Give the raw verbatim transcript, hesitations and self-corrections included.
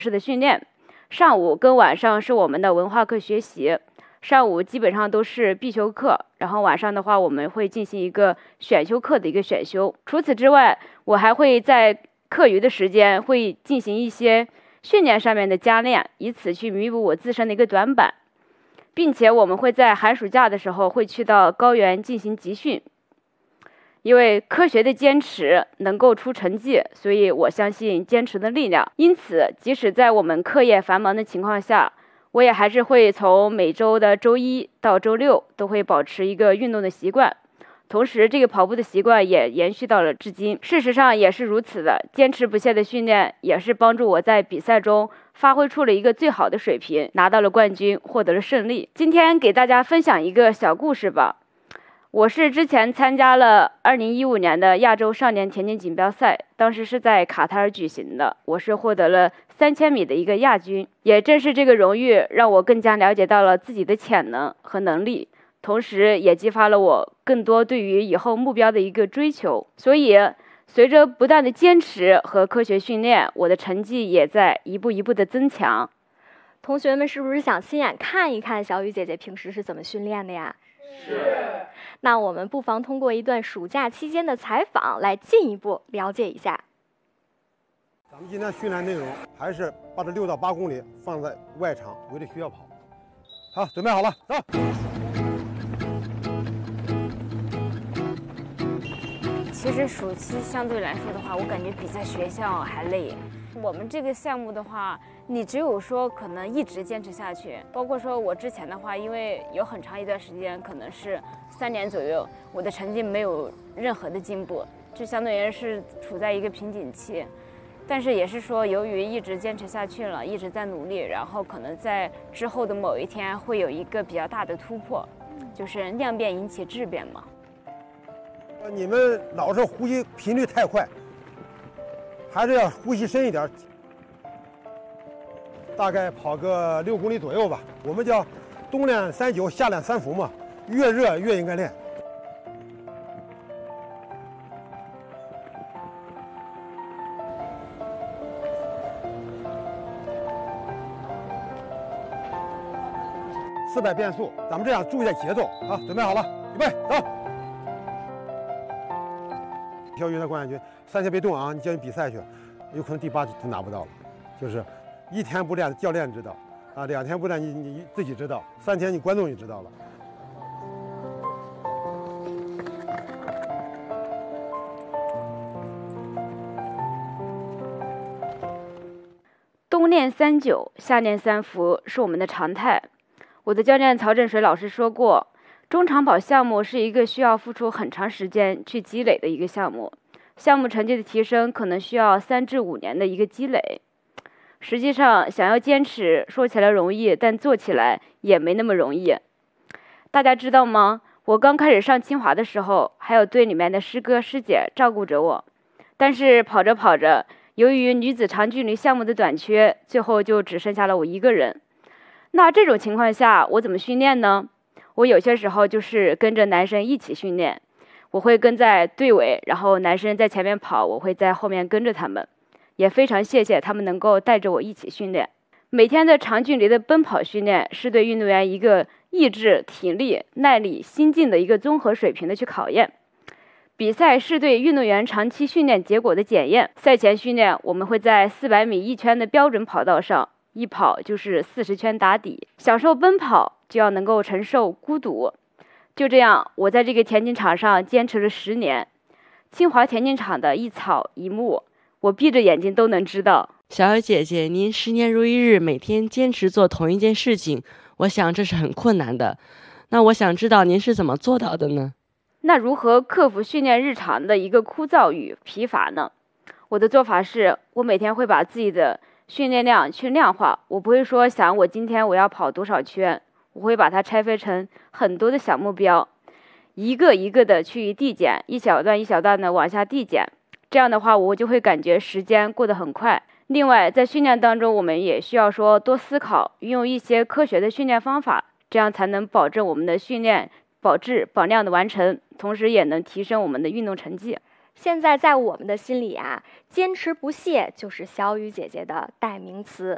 式的训练，上午跟晚上是我们的文化课学习。上午基本上都是必修课，然后晚上的话我们会进行一个选修课的一个选修。除此之外，我还会在课余的时间会进行一些训练上面的加练，以此去弥补我自身的一个短板，并且我们会在寒暑假的时候会去到高原进行集训。因为科学的坚持能够出成绩，所以我相信坚持的力量。因此，即使在我们课业繁忙的情况下，我也还是会从每周的周一到周六都会保持一个运动的习惯，同时这个跑步的习惯也延续到了至今。事实上也是如此的，坚持不懈的训练也是帮助我在比赛中发挥出了一个最好的水平，拿到了冠军，获得了胜利。今天给大家分享一个小故事吧。我是之前参加了二零一五年的亚洲少年田径锦标赛，当时是在卡塔尔举行的，我是获得了三千米的一个亚军。也正是这个荣誉让我更加了解到了自己的潜能和能力，同时也激发了我更多对于以后目标的一个追求。所以随着不断的坚持和科学训练，我的成绩也在一步一步的增强。 同学们是不是想亲眼看一看小雨姐姐平时是怎么训练的呀？ 是。 那我们不妨通过一段暑假期间的采访来进一步了解一下。 咱们今天训练内容还是把这六到八公里放在外场围着学校跑。好，准备好了，走。 其实暑期相对来说的话，我感觉比在学校还累。我们这个项目的话，你只有说可能一直坚持下去，包括说我之前的话，因为有很长一段时间，可能是三年左右，我的成绩没有任何的进步，就相当于是处在一个瓶颈期。但是也是说，由于一直坚持下去了，一直在努力，然后可能在之后的某一天会有一个比较大的突破，就是量变引起质变嘛。 你们老是呼吸频率太快，还是要呼吸深一点。大概跑个六公里左右吧。我们叫冬练三九，夏练三伏嘛，越热越应该练。四百变速，咱们这样注意一下节奏啊！准备好了，预备，走！校运的冠军，三天别动啊！你叫你比赛去，有可能第八都拿不到了。就是一天不练，教练知道啊；两天不练，你你自己知道；三天你观众就知道了。 冬练三九，夏练三伏是我们的常态。我的教练曹振水老师说过，中长跑项目是一个需要付出很长时间去积累的一个项目，项目成绩的提升可能需要三至五年的一个积累。实际上，想要坚持，说起来容易，但做起来也没那么容易。大家知道吗？我刚开始上清华的时候，还有队里面的师哥师姐照顾着我，但是跑着跑着，由于女子长距离项目的短缺，最后就只剩下了我一个人。那这种情况下，我怎么训练呢？我有些时候就是跟着男生一起训练，我会跟在队尾，然后男生在前面跑，我会在后面跟着他们。也非常谢谢他们能够带着我一起训练。每天的长距离的奔跑训练是对运动员一个意志、体力、耐力、心境的一个综合水平的去考验。比赛是对运动员长期训练结果的检验。赛前训练，我们会在四百米一圈的标准跑道上，一跑就是四十圈打底。享受奔跑，就要能够承受孤独。就这样，我在这个田径场上坚持了十年。清华田径场的一草一木，我闭着眼睛都能知道。 小雨姐姐，您十年如一日，每天坚持做同一件事情，我想这是很困难的。那我想知道您是怎么做到的呢？ 那如何克服训练日常的一个枯燥与疲乏呢？我的做法是，我每天会把自己的训练量去量化。我不会说想我今天我要跑多少圈，我会把它拆分成很多的小目标，一个一个的去递减，一小段一小段的往下递减。这样的话，我就会感觉时间过得很快。另外，在训练当中，我们也需要说多思考，运用一些科学的训练方法，这样才能保证我们的训练保质保量的完成，同时也能提升我们的运动成绩。 现在在我们的心里啊，坚持不懈就是小雨姐姐的代名词。